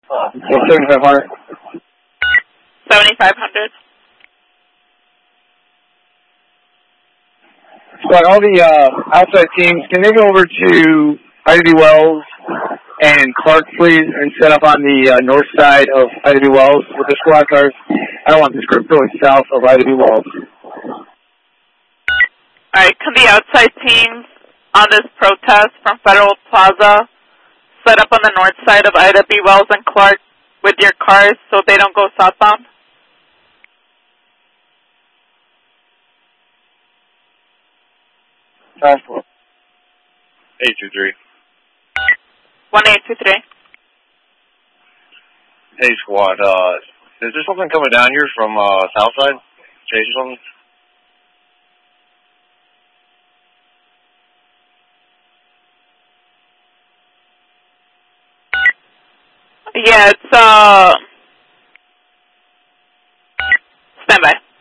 Okay, 7,500. 7,500. Squad, all the outside teams, can they go over to Ida B. Wells and Clark, please, and set up on the north side of Ida B. Wells with the squad cars? I don't want this group going south of Ida B. Wells. Alright, can the outside teams on this protest from Federal Plaza set up on the north side of Ida B. Wells and Clark with your cars so they don't go southbound? Transport. 823. 1823. Hey, squad. Is there something coming down here from Southside? Chase or something? Yeah, it's, stand by.